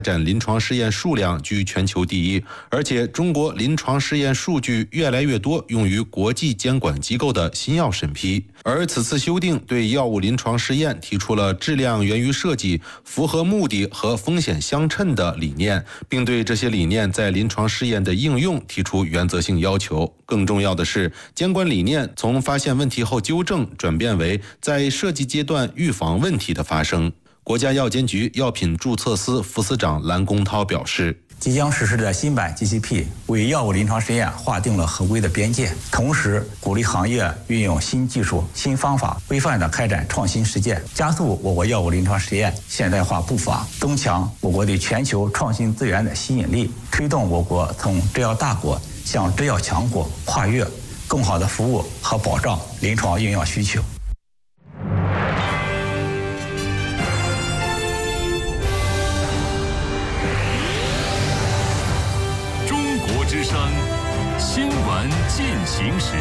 占临床试验数量居全球第一，而且中国临床试验数据越来越多用于国际监管机构的新药审批。而此次修订对药物临床试验提出了质量源于设计、符合目的和风险相称的理念，并对这些理念在临床试验的应用提出原则性要求。更重要的是，监管理念从发现问题后纠正转变为在设计阶段预防问题的发生。国家药监局药品注册司副司长蓝公涛表示， 即将实施的新版 GCP 为药物临床实验划定了合规的边界，同时鼓励行业运用新技术、新方法，规范地开展创新实践，加速我国药物临床实验现代化步伐，增强我国对全球创新资源的吸引力，推动我国从制药大国向制药强国跨越，更好地服务和保障临床用药需求。 之声新闻进行时。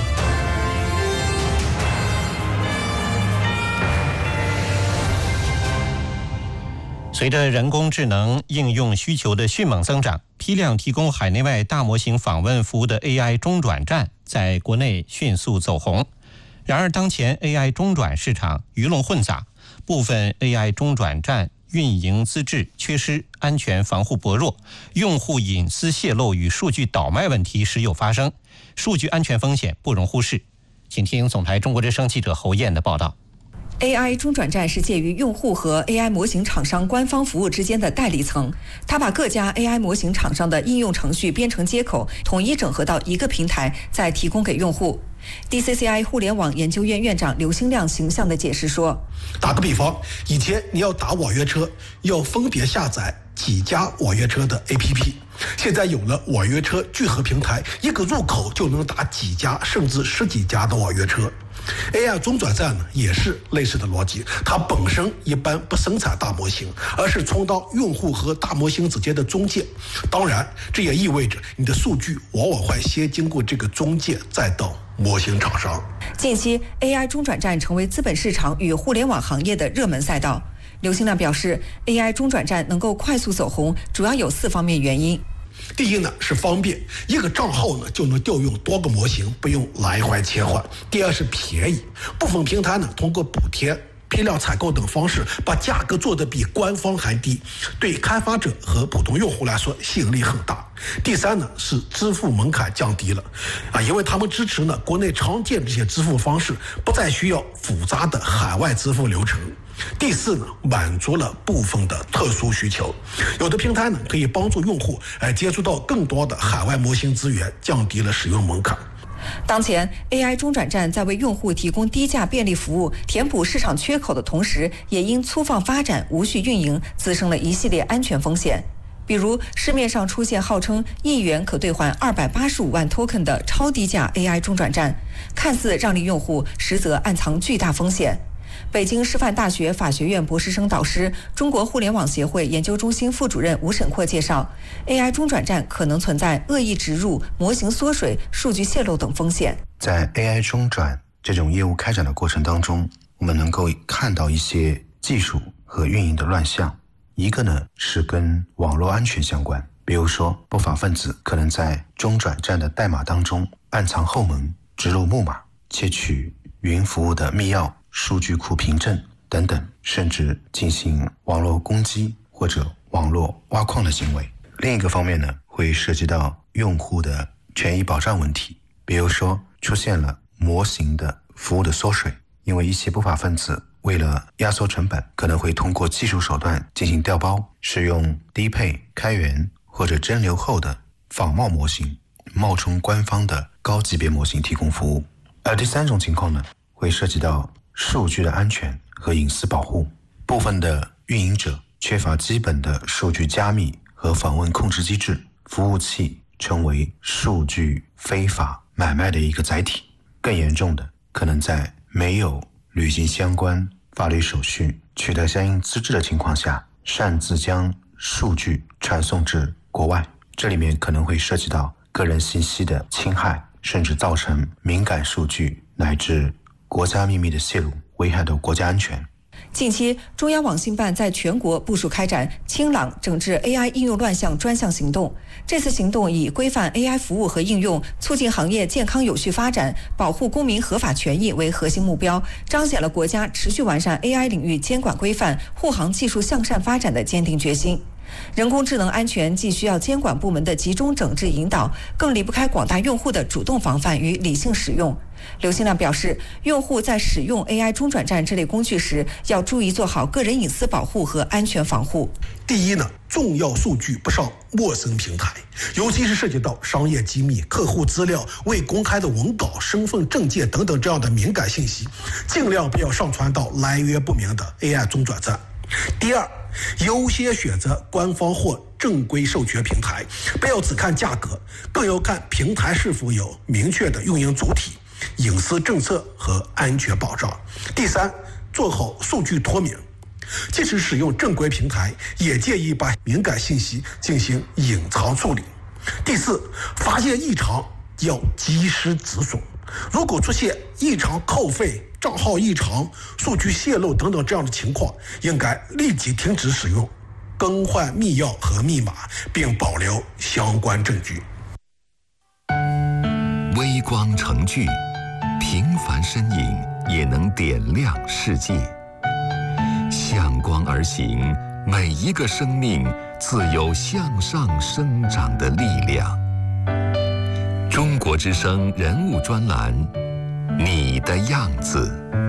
随着人工智能应用需求的迅猛增长，批量提供海内外大模型访问服务的 AI 中转站在国内迅速走红。然而，当前 AI 中转市场鱼龙混杂，部分 AI 中转站运营资质缺失，安全防护薄弱，用户隐私泄露与数据倒卖问题时有发生，数据安全风险不容忽视。请听总台中国之声记者侯燕的报道。 AI 中转站是介于用户和 AI 模型厂商官方服务之间的代理层，它把各家 AI 模型厂商的应用程序编程接口统一整合到一个平台，再提供给用户。DCCI 互联网研究院院长刘兴亮形象地解释说， 打个比方，以前你要打网约车，要分别下载几家网约车的 APP， 现在有了网约车聚合平台，一个入口就能打几家甚至十几家的网约车。AI 中转站呢也是类似的逻辑，它本身一般不生产大模型，而是充当用户和大模型之间的中介。当然，这也意味着你的数据往往会先经过这个中介，再到模型厂商。 近期 AI 中转站成为资本市场与互联网行业的热门赛道。刘兴亮表示， AI 中转站能够快速走红，主要有4方面原因。 第一呢是方便，一个账号呢就能调用多个模型，不用来回切换。第二是便宜，部分平台呢通过补贴、批量采购等方式把价格做得比官方还低，对开发者和普通用户来说吸引力很大。第三呢是支付门槛降低了，因为他们支持呢国内常见这些支付方式，不再需要复杂的海外支付流程。第四呢，满足了部分的特殊需求，有的平台呢可以帮助用户接触到更多的海外模型资源，降低了使用门槛。 当前 AI 中转站在为用户提供低价便利服务，填补市场缺口的同时，也因粗放发展、无序运营，滋生了一系列安全风险。比如，市面上出现号称1元可兑换285万 token 的超低价 AI 中转站，看似让利用户，实则暗藏巨大风险。北京师范大学法学院博士生导师、中国互联网协会研究中心副主任吴沈阔介绍， AI 中转站可能存在恶意植入、模型缩水、数据泄露等风险。 在 AI 中转这种业务开展的过程当中，我们能够看到一些技术和运营的乱象。一个呢是跟网络安全相关，比如说不法分子可能在中转站的代码当中暗藏后门，植入木马，窃取云服务的密钥、数据库凭证等等，甚至进行网络攻击或者网络挖矿的行为。另一个方面呢，会涉及到用户的权益保障问题，比如说出现了模型的服务的缩水，因为一些不法分子为了压缩成本，可能会通过技术手段进行调包，使用低配、开源或者蒸馏后的仿冒模型，冒充官方的高级别模型提供服务。而第三种情况呢，会涉及到数据的安全和隐私保护，部分的运营者缺乏基本的数据加密和访问控制机制，服务器成为数据非法买卖的一个载体。更严重的，可能在没有履行相关法律手续、取得相应资质的情况下，擅自将数据传送至国外，这里面可能会涉及到个人信息的侵害，甚至造成敏感数据乃至国家秘密的泄露，危害到国家安全。 近期，中央网信办在全国部署开展清朗整治 AI 应用乱象专项行动。这次行动以规范 AI 服务和应用，促进行业健康有序发展，保护公民合法权益为核心目标，彰显了国家持续完善 AI 领域监管规范、护航技术向善发展的坚定决心。人工智能安全既需要监管部门的集中整治引导，更离不开广大用户的主动防范与理性使用。刘新亮表示，用户在使用 AI 中转站这类工具时，要注意做好个人隐私保护和安全防护。 第一呢，重要数据不上陌生平台，尤其是涉及到商业机密、客户资料、未公开的文稿、身份证件等等这样的敏感信息，尽量不要上传到来源不明的 AI 中转站。第二，优先选择官方或正规授权平台，不要只看价格，更要看平台是否有明确的运营主体、隐私政策和安全保障。第三，做好数据脱敏，即使使用正规平台，也建议把敏感信息进行隐藏处理。第四，发现异常要及时止损，如果出现异常扣费、账号异常、数据泄露等等这样的情况，应该立即停止使用，更换密钥和密码，并保留相关证据。 微光成炬，平凡身影也能点亮世界。向光而行，每一个生命自有向上生长的力量。中国之声人物专栏，你的样子。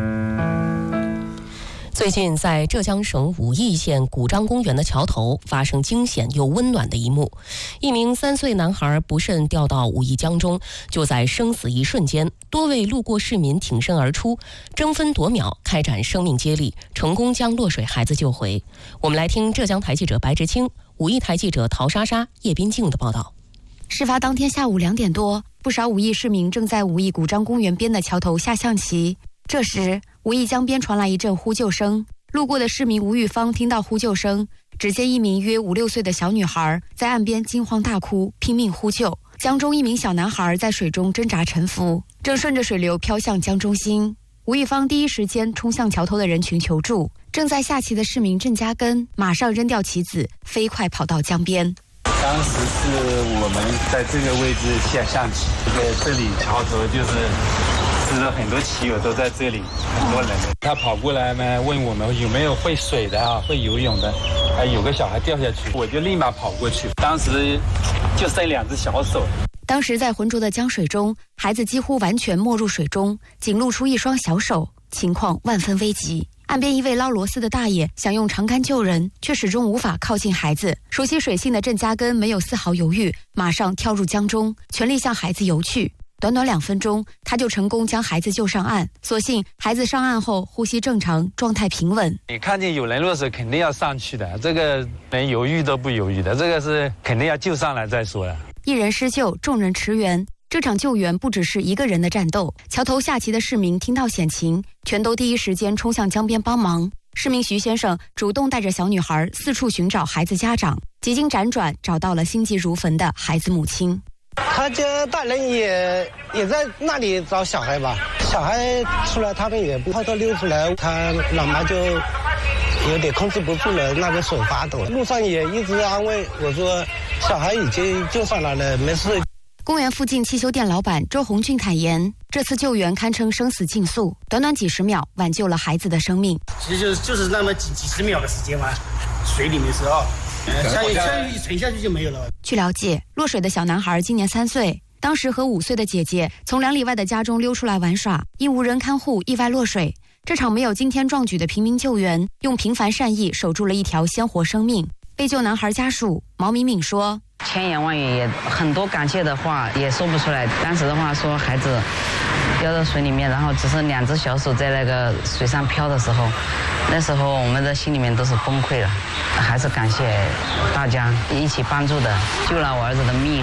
最近，在浙江省武义县古张公园的桥头发生惊险又温暖的一幕：一名3岁男孩不慎掉到武义江中，就在生死一瞬间，多位路过市民挺身而出，争分夺秒开展生命接力，成功将落水孩子救回。我们来听浙江台记者白志清、武义台记者陶莎莎、叶斌静的报道。 事发当天下午2点多，不少武义市民正在武义古张公园边的桥头下象棋。这时，武义江边传来一阵呼救声，路过的市民吴玉芳听到呼救声，只见一名约5、6岁的小女孩在岸边惊慌大哭，拼命呼救。江中一名小男孩在水中挣扎沉浮，正顺着水流飘向江中心。吴玉芳第一时间冲向桥头的人群求助，正在下棋的市民郑家根马上扔掉棋子，飞快跑到江边。 当时是我们在这个位置下象棋，这里桥头就是很多棋友都在这里，很多人。他跑过来呢，问我们有没有会水的啊，会游泳的，有个小孩掉下去，我就立马跑过去。当时就剩2只小手。 当时在浑浊的江水中，孩子几乎完全没入水中，仅露出一双小手，情况万分危急。岸边一位捞螺丝的大爷想用长杆救人，却始终无法靠近孩子。熟悉水性的郑家根没有丝毫犹豫，马上跳入江中，全力向孩子游去。短短2分钟，他就成功将孩子救上岸。所幸孩子上岸后呼吸正常，状态平稳。 你看见有人落水，肯定要上去的，这个连犹豫都不犹豫的，这个是肯定要救上来再说的。 一人施救，众人驰援。这场救援不只是一个人的战斗，桥头下棋的市民听到险情，全都第一时间冲向江边帮忙。市民徐先生主动带着小女孩四处寻找孩子家长，几经辗转找到了心急如焚的孩子母亲。 他家大人也在那里找小孩吧，小孩出来他们也不怕他溜出来，他老妈就有点控制不住了，那个手发抖。路上也一直安慰我说小孩已经救上来了，没事。 公园附近汽修店老板周红俊坦言，这次救援堪称生死竞速，短短几十秒挽救了孩子的生命。 其实就是那么几十秒的时间嘛，水里面是下雨一沉下去就没有了。 据了解，落水的小男孩今年3岁，当时和5岁的姐姐从2里外的家中溜出来玩耍，因无人看护意外落水。这场没有惊天壮举的平民救援，用平凡善意守住了一条鲜活生命。被救男孩家属毛敏敏说， 千言万语也很多感谢的话也说不出来。当时的话说孩子掉到水里面，然后只是2只小手在那个水上漂的时候，那时候我们的心里面都是崩溃了。还是感谢大家一起帮助的，救了我儿子的命。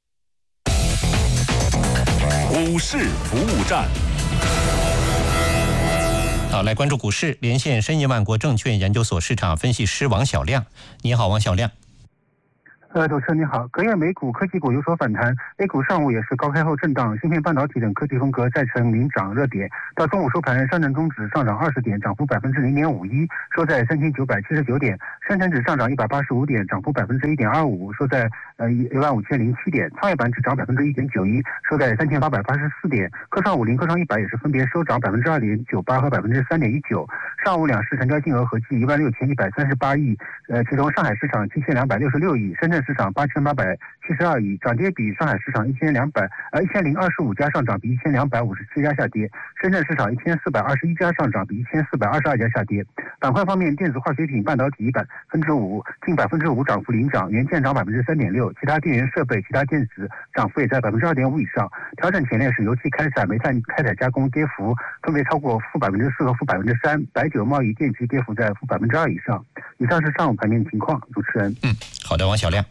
股市服务站。 好，来关注股市，连线申银万国证券研究所市场分析师王小亮。你好，王小亮。 主持人你好，隔夜美股科技股有所反弹 ，A 股上午也是高开后震荡，芯片半导体等科技风格再成领涨热点。到中午收盘，上证综指上涨20点，涨幅0.51%，收在3979点；深成指上涨185点，涨幅1.25%，收在15007点；创业板指涨1.91%，收在3884点。科创50、科创100也是分别收涨2.98%和3.19%。上午两市成交金额合计16138亿，其中上海市场7266亿，深圳市场8872亿，涨跌比上海市场1025家上涨，比1257家下跌；深圳市场1421家上涨，比1422家下跌。板块方面，电子化学品、半导体5%，近5%涨幅领涨，元件涨3.6%，其他电源设备、其他电子涨幅也在2.5%以上。调整前列是油气开采、煤炭开采加工跌幅分别超过-4%和-3%，白酒、贸易、电机跌幅在-2%以上。以上是上午盘面情况，主持人。 好的，王小亮。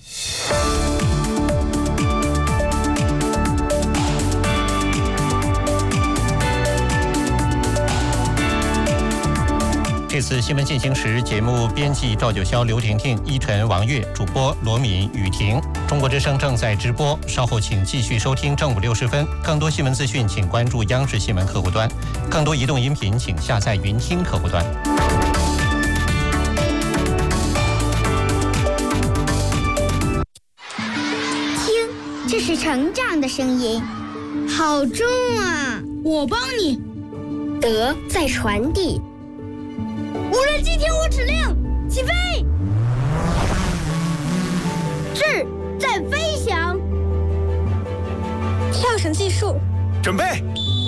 这次新闻进行时，节目编辑赵九霄、刘婷婷、依晨、王悦，主播罗敏、雨婷。中国之声正在直播，稍后请继续收听正午60分。更多新闻资讯，请关注央视新闻客户端；更多移动音频，请下载云听客户端。 听，这是成长的声音，好重啊！我帮你。德在传递。无人机听我指令，起飞！智在飞翔，跳绳技术， 准备。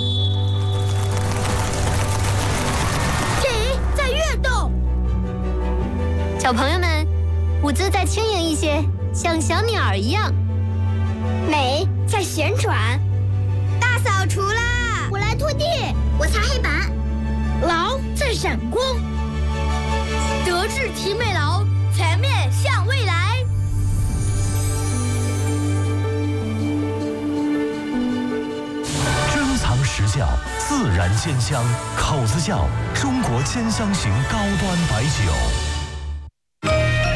体在跃动，小朋友们，舞姿再轻盈一些，像小鸟一样。美在旋转，大扫除啦！我来拖地，我擦黑板。劳在闪光。德智体美劳，全面向未来。 珍藏实窖，自然鲜香，口子窖，中国鲜香型高端白酒。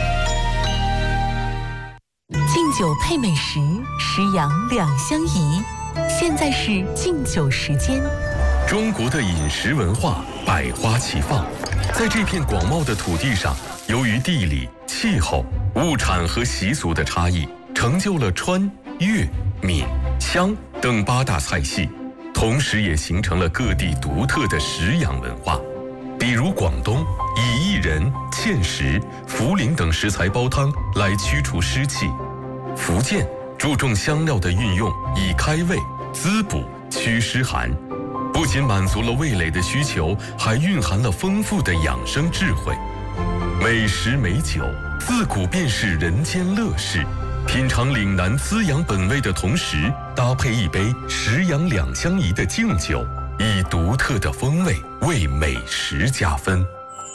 敬酒配美食，食养两相宜。现在是敬酒时间。 中国的饮食文化百花齐放。在这片广袤的土地上，由于地理、气候、物产和习俗的差异，成就了川、粤、闽、湘等8大菜系，同时也形成了各地独特的食养文化。比如广东以薏仁、芡实、茯苓等食材煲汤来驱除湿气；福建注重香料的运用，以开胃、滋补、祛湿寒。不仅满足了味蕾的需求，还蕴含了丰富的养生智慧。美食美酒自古便是人间乐事，品尝岭南滋养本味的同时，搭配一杯食养两相宜的敬酒，以独特的风味为美食加分。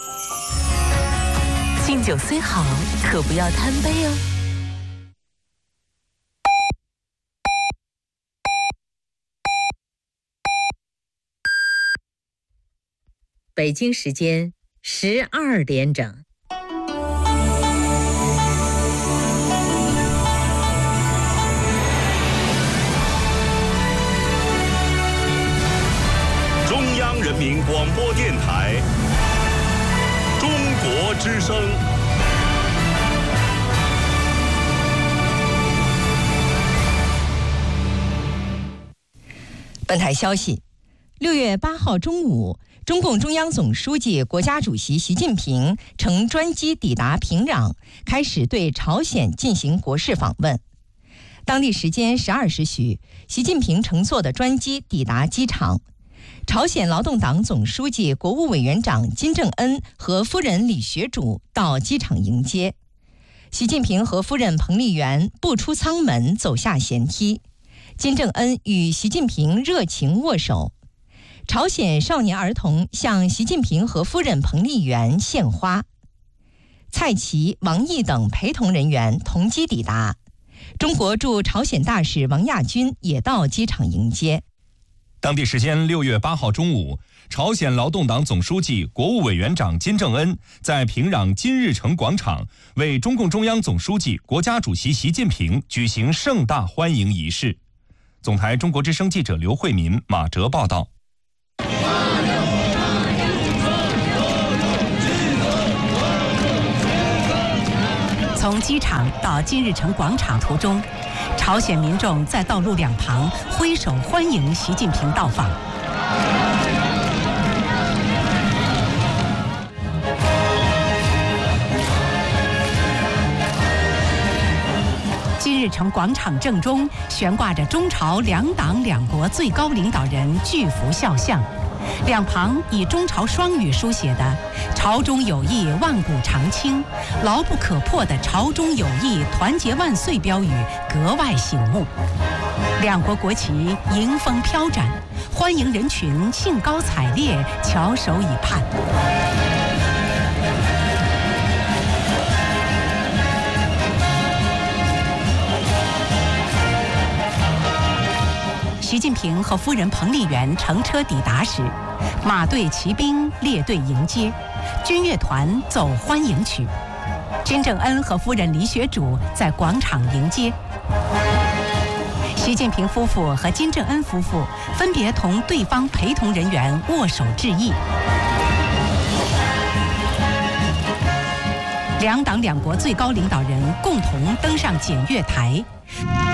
敬酒虽好，可不要贪杯哦。 北京时间12点整。 中央人民广播电台，中国之声。 本台消息：6月8号中午，中共中央总书记、国家主席习近平乘专机抵达平壤，开始对朝鲜进行国事访问。当地时间12时许，习近平乘坐的专机抵达机场。朝鲜劳动党总书记、国务委员长金正恩和夫人李学主到机场迎接。习近平和夫人彭丽媛步出舱门，走下舷梯。金正恩与习近平热情握手。朝鲜少年儿童向习近平和夫人彭丽媛献花。蔡奇、王毅等陪同人员同机抵达。中国驻朝鲜大使王亚军也到机场迎接。 当地时间6月8号中午，朝鲜劳动党总书记、国务委员长金正恩在平壤金日成广场为中共中央总书记、国家主席习近平举行盛大欢迎仪式。总台中国之声记者刘慧民、马哲报道。 从机场到金日成广场途中，朝鲜民众在道路两旁挥手欢迎习近平到访。金日成广场正中悬挂着中朝两党两国最高领导人巨幅肖像，两旁以中朝双语书写的“朝中有义万古长青，牢不可破”的“朝中有义团结万岁”标语格外醒目。两国国旗迎风飘展，欢迎人群兴高采烈，翘首以盼。习近平和夫人彭丽媛乘车抵达时，马队骑兵列队迎接，军乐团奏欢迎曲。金正恩和夫人李雪主在广场迎接。习近平夫妇和金正恩夫妇分别同对方陪同人员握手致意。两党两国最高领导人共同登上检阅台。